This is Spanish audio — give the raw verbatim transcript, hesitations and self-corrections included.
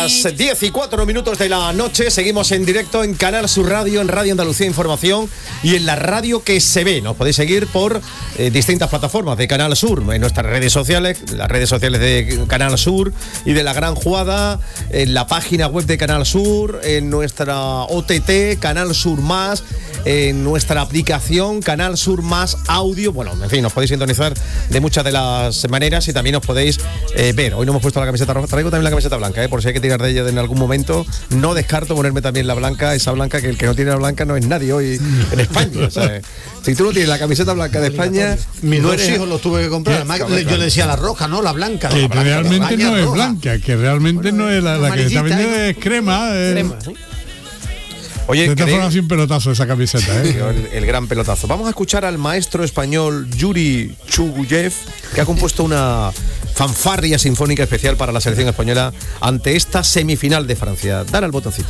las diez y cuatro minutos de la noche. Seguimos en directo en Canal Sur Radio, en Radio Andalucía Información y en la radio que se ve. Nos podéis seguir por eh, distintas plataformas de Canal Sur, en nuestras redes sociales, las redes sociales de Canal Sur y de La Gran Jugada, en la página web de Canal Sur, en nuestra O T T, Canal Sur Más, en nuestra aplicación Canal Sur Más Audio. Bueno, en fin, nos podéis sintonizar de muchas de las maneras y también os podéis eh, ver. Hoy no hemos puesto la camiseta roja, traigo también la camiseta blanca, eh, por si hay que tirar de ella en algún momento. No descarto ponerme también la blanca, esa blanca, que el que no tiene la blanca no es nadie hoy en España. O sea, si tú no tienes la camiseta blanca de España, mis no dos eres... hijos los tuve que comprar. Además, le, yo le decía la roja, no la blanca. Que la blanca, realmente la no es roja. blanca, que realmente bueno, no es la, la que está vendiendo es crema. Eh. Crema, ¿sí? Oye, de todas cree... formas, sin pelotazo esa camiseta, ¿eh? el, el gran pelotazo. Vamos a escuchar al maestro español Yuri Chuguyev, que ha compuesto una fanfarria sinfónica especial para la selección española ante esta semifinal de Francia. Dar al botoncito.